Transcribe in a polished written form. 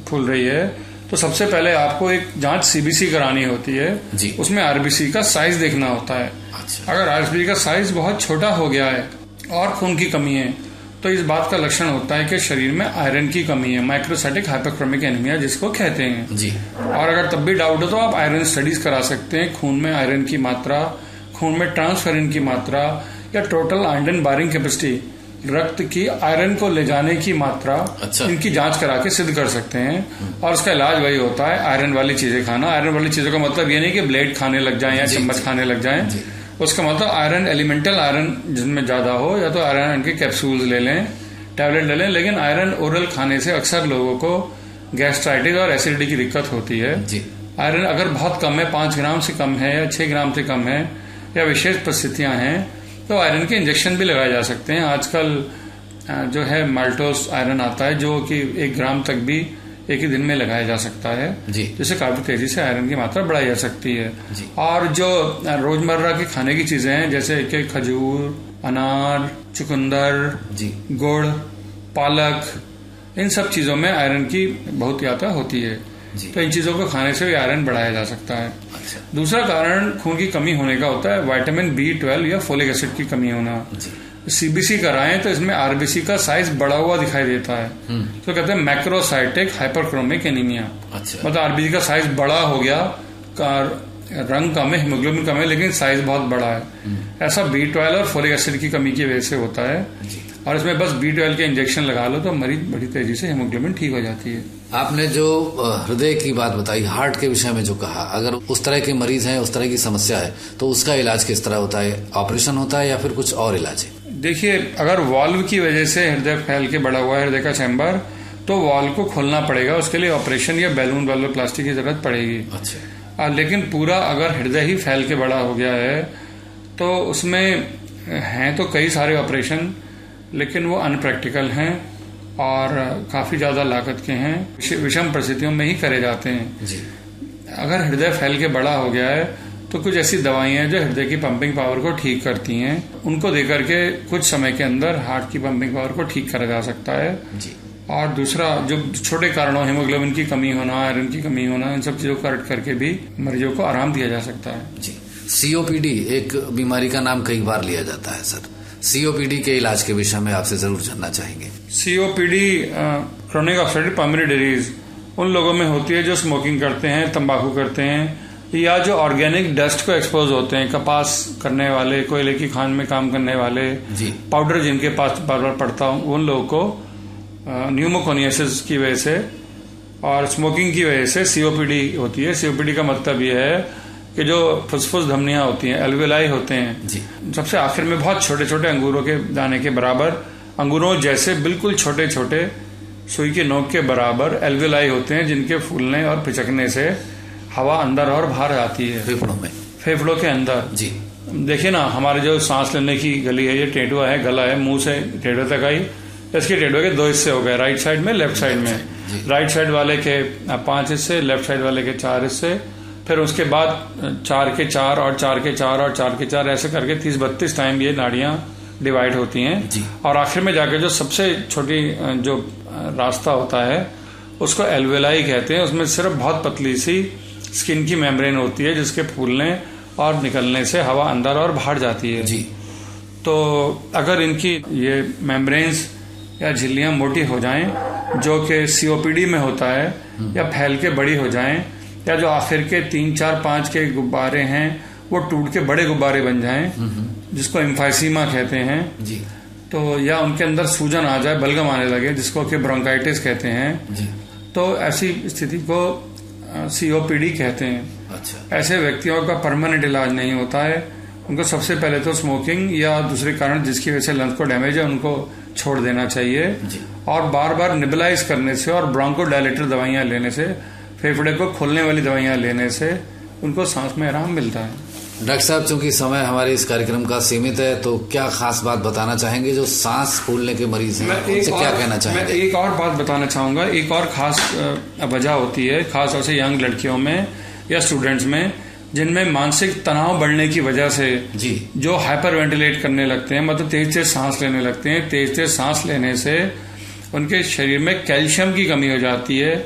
फूल रही है तो सबसे पहले आपको एक जांच सीबीसी करानी होती है जी। उसमें आरबीसी का साइज देखना होता है। अच्छा। अगर आरबीसी का साइज बहुत छोटा हो गया है और खून की कमी है तो इस बात का लक्षण होता है कि शरीर में आयरन की कमी है, माइक्रोसाइटिक हाइपोक्रोमिक एनीमिया जिसको कहते हैं जी। और अगर तब भी डाउट हो तो आप आयरन स्टडीज करा सकते हैं। खून में आयरन की मात्रा, खून में ट्रांसफेरिन की मात्रा या टोटल आयरन बारिंग कैपेसिटी, रक्त की आयरन को ले जाने की मात्रा, अच्छा। इनकी जांच करा के सिद्ध कर सकते हैं। और उसका इलाज वही होता है आयरन वाली चीजें खाना। आयरन वाली चीजों का मतलब ये नहीं कि ब्लेड खाने लग जाए या चम्मच खाने लग जाए, उसका मतलब आयरन, एलिमेंटल आयरन जिसमें ज्यादा हो, या तो आयरन के कैप्सूल्स ले लें, टैबलेट ले लें। लेकिन आयरन ओरल खाने से अक्सर लोगों को गैस्ट्राइटिस और एसिडिटी की दिक्कत होती है। आयरन अगर बहुत कम है, 5 ग्राम से कम है या 6 ग्राम से कम है या विशेष परिस्थितियां हैं तो आयरन के इंजेक्शन भी लगाए जा सकते हैं। आजकल जो है माल्टोस आयरन आता है जो कि 1 ग्राम तक भी एक ही दिन में लगाया जा सकता है, जिससे काफी तेजी से आयरन की मात्रा बढ़ाई जा सकती है। और जो रोजमर्रा के खाने की चीजें हैं जैसे कि खजूर, अनार, चुकंदर, गुड़, पालक, इन सब चीजों में आयरन की बहुत ज्यादा होती है। तो इन चीजों को खाने से भी आयरन बढ़ाया जा सकता है। अच्छा। दूसरा कारण खून की कमी होने का होता है विटामिन B12 या फोलिक एसिड की कमी होना। सीबीसी कराएं तो इसमें आरबीसी का साइज बढ़ा हुआ दिखाई देता है, तो कहते हैं मैक्रोसाइटिक हाइपरक्रोमिक एनीमिया। अच्छा। मतलब आरबीसी का साइज बड़ा हो गया, रंग कम है, हीमोग्लोबिन कम है, लेकिन साइज बहुत बड़ा है। ऐसा B12 और फोलिक एसिड की कमी की वजह से होता है। और इसमें बस B12 के इंजेक्शन लगा लो तो मरीज बड़ी तेजी से हीमोग्लोबिन ठीक हो जाती है। आपने जो हृदय की बात बताई, हार्ट के विषय में जो कहा, अगर उस तरह के मरीज हैं, उस तरह की समस्या है तो उसका इलाज किस तरह होता है? ऑपरेशन होता है या फिर कुछ और इलाज है? देखिए, अगर वाल्व की वजह से हृदय फैल के बड़ा हुआ है, हृदय का चैम्बर, तो वाल्व को खोलना पड़ेगा। उसके लिए ऑपरेशन या बैलून वाल्वोप्लास्टी की जरूरत पड़ेगी। अच्छा। लेकिन पूरा अगर हृदय ही फैल के बड़ा हो गया है तो उसमें हैं तो कई सारे ऑपरेशन, लेकिन वो अनप्रैक्टिकल हैं और काफी ज्यादा लागत के हैं, विषम परिस्थितियों में ही करे जाते हैं। जी। अगर हृदय फैल के बड़ा हो गया है तो कुछ ऐसी दवाइयां हैं जो हृदय की पंपिंग पावर को ठीक करती हैं, उनको देकर के कुछ समय के अंदर हार्ट की पंपिंग पावर को ठीक करा जा सकता है। जी। और दूसरा, जो छोटे कारणों, हीमोग्लोबिन की कमी होना, आयरन की कमी होना, इन सब चीजों को करेक्ट करके भी मरीजों को आराम दिया जा सकता है। जी। सीओपीडी एक बीमारी का नाम कई बार लिया जाता है सर, सीओपीडी के इलाज के विषय में आपसे जरूर जानना चाहेंगे। COPD chronic obstructive pulmonary disease उन लोगों में होती है जो स्मोकिंग करते हैं, तंबाकू करते हैं, या जो ऑर्गेनिक डस्ट को एक्सपोज होते हैं, कपास करने वाले, कोयले की खान में काम करने वाले, पाउडर जिनके पास बार बार पड़ता हूं, उन लोगों को न्यूमोकोनियासिस की वजह से और स्मोकिंग की वजह से सीओपीडी होती है। सीओपीडी का मतलब यह है कि जो फुसफुस धमनियां होती हैं, एल्वेलाई होते हैं, सबसे आखिर में बहुत छोटे छोटे अंगूरों के दाने के बराबर, अंगूरों जैसे बिल्कुल छोटे छोटे सुई के नोक के बराबर एल्वेलाई होते हैं, जिनके फूलने और पिचकने से हवा अंदर और बाहर आती है फेफड़ों के अंदर। जी। देखिए ना, हमारे जो सांस लेने की गली है, ये टेढ़ुआ है, गला है, मुंह से टेढ़े तक आई, इसके टेढ़ुए के 2 हिस्से हो गए, राइट साइड में, लेफ्ट साइड में। राइट साइड वाले के 5 हिस्से, लेफ्ट साइड वाले के 4 हिस्से, फिर उसके बाद 4 के 4 और 4 के 4 और 4 के 4, ऐसे करके 30-32 टाइम ये नाड़ियां डिवाइड होती हैं। और आखिर में जाके जो सबसे छोटी जो रास्ता होता है उसको एल्वेलाई कहते हैं। उसमें सिर्फ बहुत पतली सी स्किन की मेम्ब्रेन होती है, जिसके फूलने और निकलने से हवा अंदर और बाहर जाती है। तो अगर इनकी ये मेम्ब्रेन्स या झिल्लियां मोटी हो जाएं, जो कि सीओपीडी में होता है, या फैल के बड़ी हो जाएं, या जो आखिर के 3, 4, 5 के गुब्बारे हैं वो टूट के बड़े गुब्बारे बन जाएं, जिसको एम्फाइसीमा कहते हैं, तो या उनके अंदर सूजन आ जाए, बलगम आने लगे, जिसको कि ब्रोंकाइटिस कहते हैं, तो ऐसी स्थिति को सीओपीडी कहते हैं। अच्छा। ऐसे व्यक्तियों का परमानेंट इलाज नहीं होता है। उनको सबसे पहले तो स्मोकिंग या दूसरे कारण जिसकी वजह से लंग्स को डैमेज है उनको छोड़ देना चाहिए, और बार बार निबलाइज करने से और ब्रोंकोडायलेटर दवाइयां लेने से, फेफड़े को खोलने वाली दवाइयां लेने से उनको सांस में आराम मिलता है। डॉक्टर साहब, चूंकि समय हमारे इस कार्यक्रम का सीमित है, तो क्या खास बात बताना चाहेंगे जो सांस फूलने के मरीज हैं, उनसे क्या कहना चाहेंगे? मैं एक और बात बताना चाहूंगा। एक और खास वजह होती है, खास तौर से यंग लड़कियों में या स्टूडेंट्स में, जिनमें मानसिक तनाव बढ़ने की वजह से जो हाइपर वेंटिलेट करने लगते हैं, मतलब तेज तेज सांस लेने लगते हैं। तेज तेज सांस लेने से उनके शरीर में कैल्शियम की कमी हो जाती है।